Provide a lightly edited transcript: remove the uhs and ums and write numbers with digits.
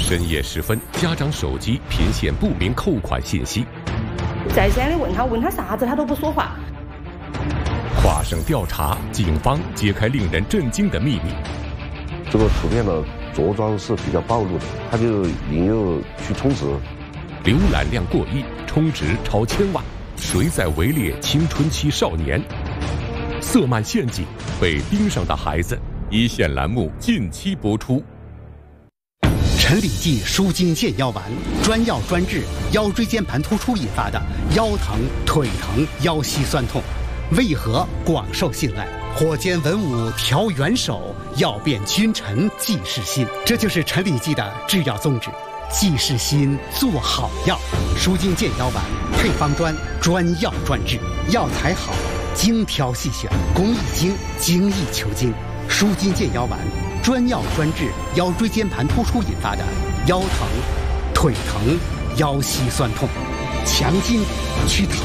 深夜时分，家长手机频现不明扣款信息。 再三的问他啥子，他都不说话。 跨省调查，警方揭开令人震惊的秘密。 这个图片的着装是比较暴露的，他就引诱去充值， 浏览量过亿，充值超1000万，谁在围猎青春期少年？色漫陷阱，被盯上的孩子。一线栏目近期播出。 陈李济舒筋健腰丸，专药专治腰椎间盘突出引发的腰疼、腿疼、腰膝酸痛，为何广受信赖？火尖文武调元首，药变君臣济世心。这就是陈李济的制药宗旨，济世心，做好药。舒筋健腰丸配方专，专药专治，药材好，精挑细选，工艺精，精益求精。舒筋健腰丸，专药专治腰椎间盘突出引发的腰疼、腿疼、腰膝酸痛，强筋去